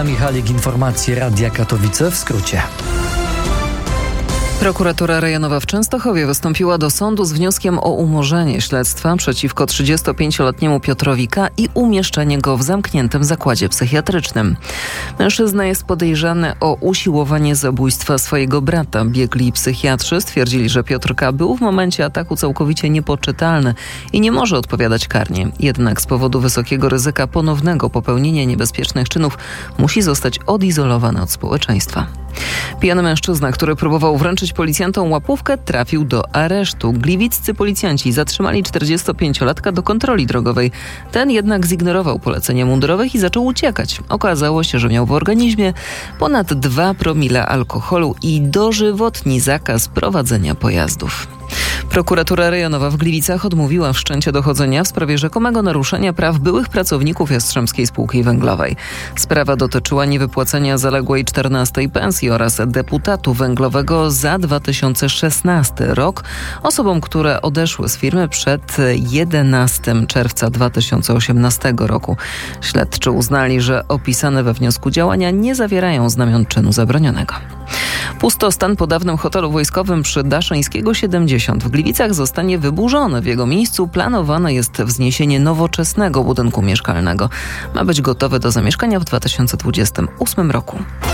Anna Michalik, informacje Radia Katowice w skrócie. Prokuratura rejonowa w Częstochowie wystąpiła do sądu z wnioskiem o umorzenie śledztwa przeciwko 35-letniemu Piotrowi K. i umieszczenie go w zamkniętym zakładzie psychiatrycznym. Mężczyzna jest podejrzany o usiłowanie zabójstwa swojego brata. Biegli psychiatrzy stwierdzili, że Piotr K. był w momencie ataku całkowicie niepoczytalny i nie może odpowiadać karnie. Jednak z powodu wysokiego ryzyka ponownego popełnienia niebezpiecznych czynów musi zostać odizolowany od społeczeństwa. Pijany mężczyzna, który próbował wręczyć policjantom łapówkę, trafił do aresztu. Gliwiccy policjanci zatrzymali 45-latka do kontroli drogowej. Ten jednak zignorował polecenia mundurowych i zaczął uciekać. Okazało się, że miał w organizmie ponad 2 promile alkoholu i dożywotni zakaz prowadzenia pojazdów. Prokuratura rejonowa w Gliwicach odmówiła wszczęcia dochodzenia w sprawie rzekomego naruszenia praw byłych pracowników Jastrzębskiej Spółki Węglowej. Sprawa dotyczyła niewypłacenia zaległej 14. pensji oraz deputatu węglowego za 2016 rok osobom, które odeszły z firmy przed 11 czerwca 2018 roku. Śledczy uznali, że opisane we wniosku działania nie zawierają znamion czynu zabronionego. Pustostan po dawnym hotelu wojskowym przy Daszyńskiego 70 w Gliwicach zostanie wyburzony. W jego miejscu planowane jest wzniesienie nowoczesnego budynku mieszkalnego. Ma być gotowy do zamieszkania w 2028 roku.